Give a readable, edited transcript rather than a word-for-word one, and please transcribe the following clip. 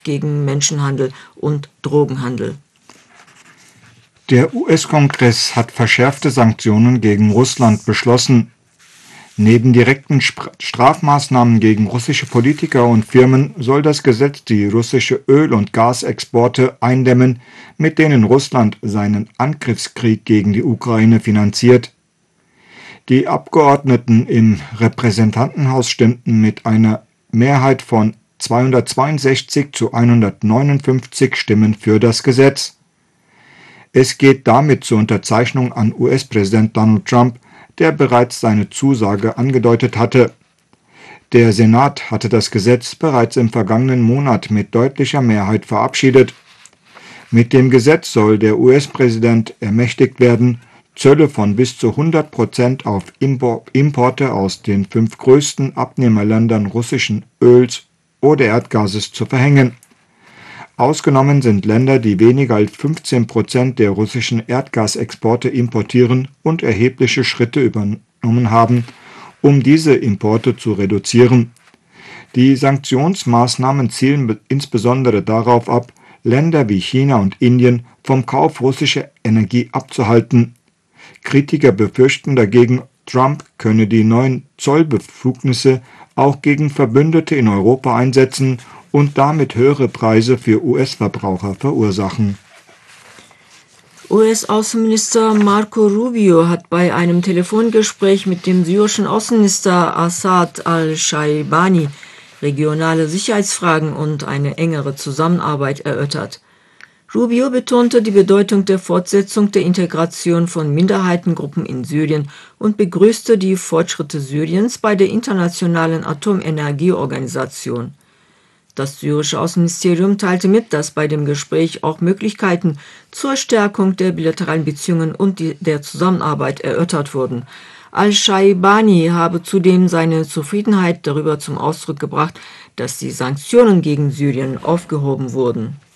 gegen Menschenhandel und Drogenhandel. Der US-Kongress hat verschärfte Sanktionen gegen Russland beschlossen. Neben direkten Strafmaßnahmen gegen russische Politiker und Firmen soll das Gesetz die russische Öl- und Gasexporte eindämmen, mit denen Russland seinen Angriffskrieg gegen die Ukraine finanziert. Die Abgeordneten im Repräsentantenhaus stimmten mit einer Mehrheit von 262 zu 159 Stimmen für das Gesetz. Es geht damit zur Unterzeichnung an US-Präsident Donald Trump, der bereits seine Zusage angedeutet hatte. Der Senat hatte das Gesetz bereits im vergangenen Monat mit deutlicher Mehrheit verabschiedet. Mit dem Gesetz soll der US-Präsident ermächtigt werden, Zölle von bis zu 100% auf Importe aus den 5 größten Abnehmerländern russischen Öls oder Erdgases zu verhängen. Ausgenommen sind Länder, die weniger als 15% der russischen Erdgasexporte importieren und erhebliche Schritte übernommen haben, um diese Importe zu reduzieren. Die Sanktionsmaßnahmen zielen insbesondere darauf ab, Länder wie China und Indien vom Kauf russischer Energie abzuhalten. Kritiker befürchten dagegen, Trump könne die neuen Zollbefugnisse auch gegen Verbündete in Europa einsetzen und damit höhere Preise für US-Verbraucher verursachen. US-Außenminister Marco Rubio hat bei einem Telefongespräch mit dem syrischen Außenminister Assad al-Shaibani regionale Sicherheitsfragen und eine engere Zusammenarbeit erörtert. Rubio betonte die Bedeutung der Fortsetzung der Integration von Minderheitengruppen in Syrien und begrüßte die Fortschritte Syriens bei der Internationalen Atomenergieorganisation. Das syrische Außenministerium teilte mit, dass bei dem Gespräch auch Möglichkeiten zur Stärkung der bilateralen Beziehungen und der Zusammenarbeit erörtert wurden. Al-Shaibani habe zudem seine Zufriedenheit darüber zum Ausdruck gebracht, dass die Sanktionen gegen Syrien aufgehoben wurden.